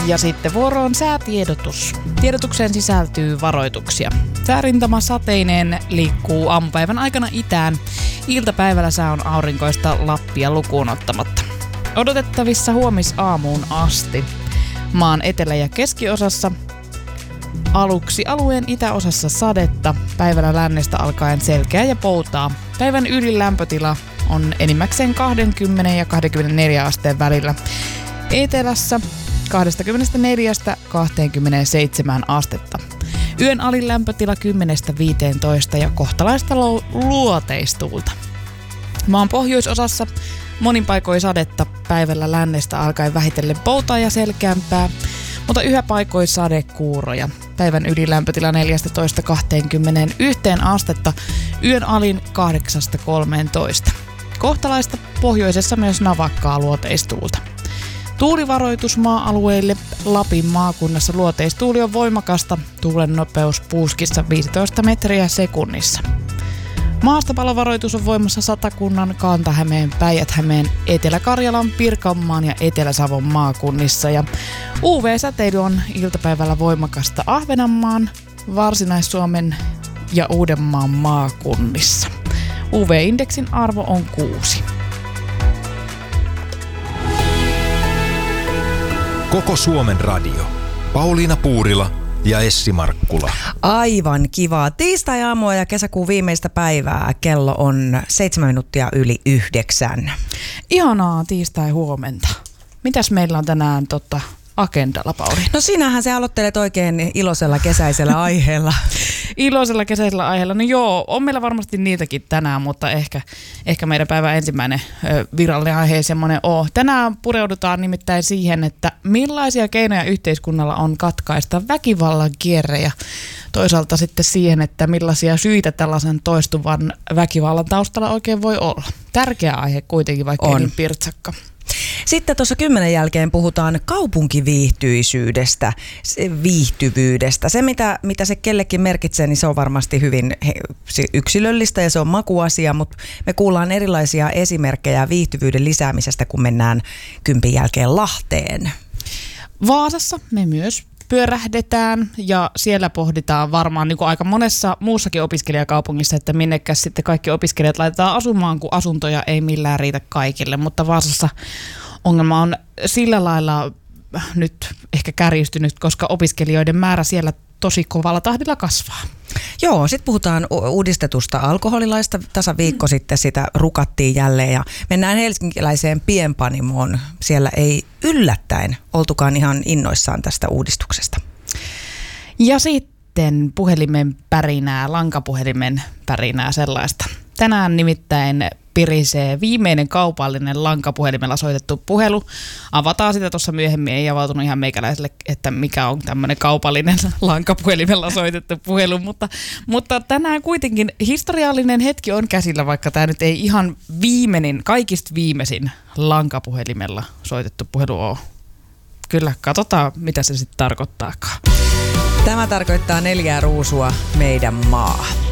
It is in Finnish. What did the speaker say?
Ja sitten vuoroon säätiedotus. Tiedotukseen sisältyy varoituksia. Säärintama sateineen liikkuu aamupäivän aikana itään. Iltapäivällä sää on aurinkoista Lappia lukuun ottamatta. Odotettavissa huomisaamuun asti. Maan etelä- ja keskiosassa aluksi alueen itäosassa sadetta, päivällä lännestä alkaen selkeä ja poutaa. Päivän ylin lämpötila on enimmäkseen 20 ja 24 asteen välillä. Etelässä 24–27 astetta. Yön alin lämpötila 10–15 ja kohtalaista luoteistuulta. Maan pohjoisosassa monin paikoin sadetta, päivällä lännestä alkaen vähitellen poutaa ja selkeämpää, mutta yhä paikoin sadekuuroja. Päivän ylilämpötila 14–21 astetta, yön alin 8–13. Kohtalaista pohjoisessa myös navakkaa luoteistuulta. Tuulivaroitus maa-alueille. Lapin maakunnassa luoteistuuli on voimakasta, tuulen nopeus puuskissa 15 metriä sekunnissa. Maastopalovaroitus on voimassa Satakunnan, Kanta-Hämeen, Päijät-Hämeen, Etelä-Karjalan, Pirkanmaan ja Etelä-Savon maakunnissa. Ja UV-säteily on iltapäivällä voimakasta Ahvenanmaan, Varsinais-Suomen ja Uudenmaan maakunnissa. UV-indeksin arvo on 6. Koko Suomen radio. Pauliina Puurila ja Essi Markkula. Aivan kivaa. Tiistai-aamua ja kesäkuun viimeistä päivää. Kello on 7 minuuttia yli 9. Ihanaa tiistai-huomenta. Mitäs meillä on tänään agendalla, Pauliina? No sinähän sä aloittelet oikein iloisella kesäisellä aiheella. Iloisella kesäisellä aiheella. No joo, on meillä varmasti niitäkin tänään, mutta ehkä meidän päivän ensimmäinen virallinen aihe ei semmoinen ole. Tänään pureudutaan nimittäin siihen, että millaisia keinoja yhteiskunnalla on katkaista väkivallan kierre ja toisaalta sitten siihen, että millaisia syitä tällaisen toistuvan väkivallan taustalla oikein voi olla. Tärkeä aihe kuitenkin, vaikka ei niin pirtsakka. Sitten tuossa 10 jälkeen puhutaan kaupunkiviihtyisyydestä, viihtyvyydestä. Se, mitä se kellekin merkitsee, niin se on varmasti hyvin yksilöllistä ja se on makuasia, mutta me kuullaan erilaisia esimerkkejä viihtyvyyden lisäämisestä, kun mennään 10 jälkeen Lahteen. Vaasassa me myös pyörähdetään ja siellä pohditaan varmaan niin kuin aika monessa muussakin opiskelijakaupungissa, että minnekäs sitten kaikki opiskelijat laitetaan asumaan, kun asuntoja ei millään riitä kaikille. Mutta Vaasassa ongelma on sillä lailla nyt ehkä kärjistynyt, koska opiskelijoiden määrä siellä tosi kovalla tahdilla kasvaa. Joo, sitten puhutaan uudistetusta alkoholilaista. Tasaviikko sitten sitä rukattiin jälleen ja mennään helsinkiläiseen pienpanimoon. Siellä ei yllättäen oltukaan ihan innoissaan tästä uudistuksesta. Ja sitten puhelimen pärinää, lankapuhelimen pärinää sellaista. Tänään nimittäin pirisee viimeinen kaupallinen lankapuhelimella soitettu puhelu. Avataan sitä tuossa myöhemmin, ei avautunut ihan meikäläiselle, että mikä on tämmöinen kaupallinen lankapuhelimella soitettu puhelu, mutta tänään kuitenkin historiallinen hetki on käsillä, vaikka tämä nyt ei ihan kaikista viimeisin lankapuhelimella soitettu puhelu ole. Kyllä, katsotaan mitä se sitten tarkoittaakaan. Tämä tarkoittaa 4 ruusua meidän maa.